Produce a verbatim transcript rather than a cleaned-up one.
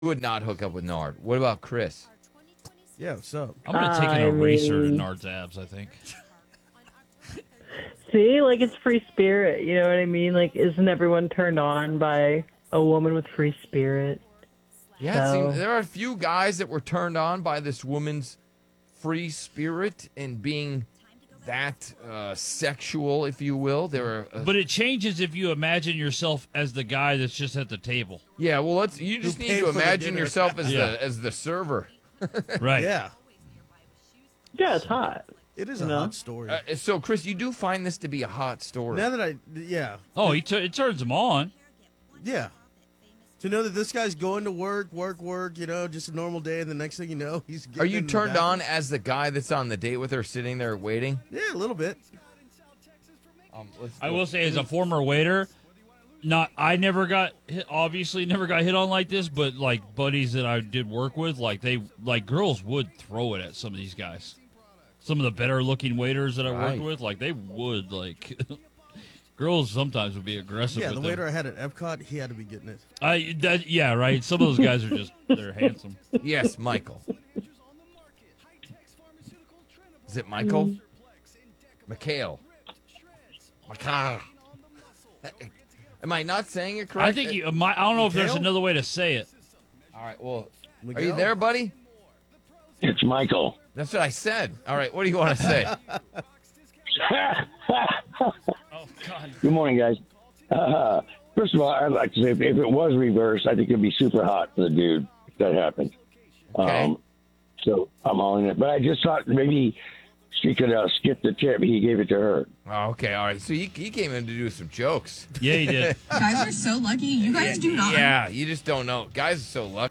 would not hook up with Nard. What about Chris? Yeah, what's up? I'm gonna take an I eraser mean- to Nard's abs. I think. See, like it's free spirit. You know what I mean? Like, isn't everyone turned on by a woman with free spirit? Yeah, it So- seems, there are a few guys that were turned on by this woman's free spirit and being that uh, sexual, if you will. There are, uh, But it changes if you imagine yourself as the guy that's just at the table. yeah. Well, let's. You just Who need paid to for the imagine dinner. yourself as Yeah. the as the server. Right. Yeah, Yeah, it's hot. it is You a know? hot story. Uh, so, Chris, you do find this to be a hot story. now that I, yeah, Oh, he t- it turns him on. yeah. To know that this guy's going to work, work, work, you know, just a normal day, and the next thing you know, he's getting Are you in the turned bathroom. on as the guy that's on the date with her, sitting there waiting? Yeah, a little bit. Um, let's I go- will say, as a former waiter, not I never got hit, obviously never got hit on like this, but like buddies that I did work with, like they like girls would throw it at some of these guys. Some of the better looking waiters that I Right. worked with, like they would like. Girls sometimes would be aggressive Yeah, with the them. waiter I had at Epcot, he had to be getting it. I that, yeah, right. Some of those guys are just they're handsome. Yes, Michael. Is it Michael? Mikhail. Mikhail. Am I not saying it correct? I think you, my, I don't know if there's Mikhail? another way to say it. All right, well, are you Miguel? there, buddy? It's Michael. That's what I said. All right, what do you want to say? Oh God. Good morning, guys. Uh, first of all, I'd like to say if, if it was reversed, I think it'd be super hot for the dude if that happened. Okay. Um, so I'm all in it. But I just thought maybe she could uh, skip the tip. He gave it to her. Oh, okay, all right. So he, he came in to do some jokes. Yeah, he did. Guys are so lucky. You guys do not. Yeah, you just don't know. Guys are so lucky.